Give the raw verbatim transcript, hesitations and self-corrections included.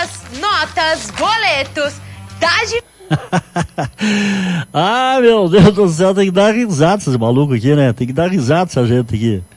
multas, notas, boletos, tá de... Ah, meu Deus do céu, tem que dar risada esses malucos aqui, né? Tem que dar risada essa gente aqui.